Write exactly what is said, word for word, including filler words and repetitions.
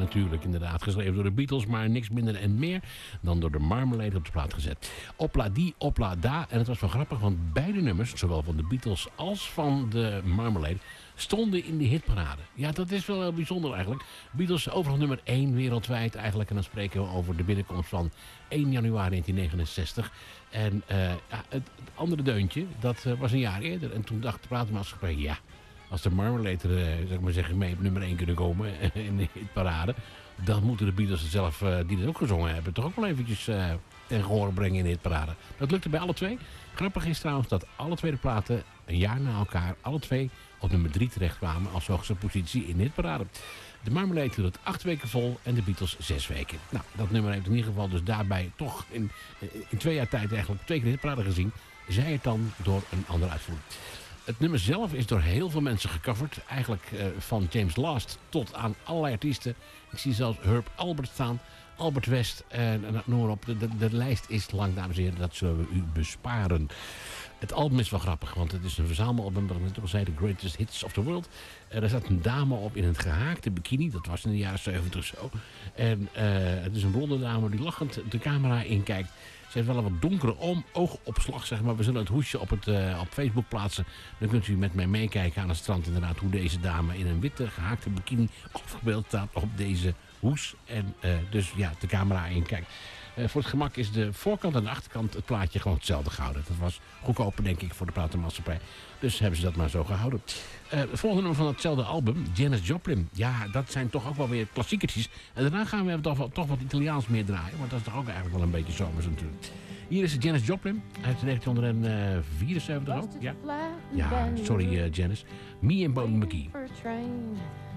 natuurlijk, inderdaad. Geschreven door de Beatles, maar niks minder en meer dan door de Marmalade op de plaat gezet. Opla die, opla da. En het was wel grappig, want beide nummers, zowel van de Beatles als van de Marmalade, stonden in de hitparade. Ja, dat is wel heel bijzonder eigenlijk. Beatles overal nummer één wereldwijd eigenlijk. En dan spreken we over de binnenkomst van één januari negentien negenenzestig. En uh, ja, het, het andere deuntje, dat uh, was een jaar eerder. En toen dacht de platenmaatschappij, ja, als de Marmalade er, uh, zeg maar zeggen, mee op nummer één kunnen komen in de hitparade, dan moeten de Beatles zelf, uh, die dat ook gezongen hebben, toch ook wel eventjes uh, ten gehoor brengen in de hitparade. Dat lukte bij alle twee. Grappig is trouwens dat alle twee de platen een jaar na elkaar, alle twee op nummer drie terechtkwamen als hoogste positie in de hitparade. De Marmalade doet het acht weken vol en de Beatles zes weken. Nou, dat nummer heeft in ieder geval dus daarbij toch in, in twee jaar tijd eigenlijk twee keer de hitparade gezien. Zij het dan door een andere uitvoering. Het nummer zelf is door heel veel mensen gecoverd. Eigenlijk uh, van James Last tot aan allerlei artiesten. Ik zie zelfs Herb Alpert staan. Albert West en, en noem maar op. De, de, de lijst is lang, dames en heren. Dat zullen we u besparen. Het album is wel grappig, want het is een verzamelalbum, dat ik net al zei, The Greatest Hits of the World. Uh, daar staat een dame op in een gehaakte bikini, dat was in de jaren zeventig zo. En uh, het is een blonde dame die lachend de camera inkijkt. Ze heeft wel een wat donkere om, oogopslag, zeg maar. We zullen het hoesje op, het, uh, op Facebook plaatsen. Dan kunt u met mij meekijken aan het strand inderdaad hoe deze dame in een witte gehaakte bikini afgebeeld staat op deze hoes. En uh, dus ja, de camera inkijkt. Uh, voor het gemak is de voorkant en de achterkant het plaatje gewoon hetzelfde gehouden. Dat was goedkoper, denk ik, voor de platenmaatschappij. Dus hebben ze dat maar zo gehouden. Uh, het volgende nummer van hetzelfde album, Janis Joplin. Ja, dat zijn toch ook wel weer klassiekertjes. En daarna gaan we toch, toch wat Italiaans meer draaien. Want dat is toch ook eigenlijk wel een beetje zomers natuurlijk. Hier is Janis Joplin uit negentien vierenzeventig ook. Ja, ja sorry uh, Janis. Me en Bobby McGee.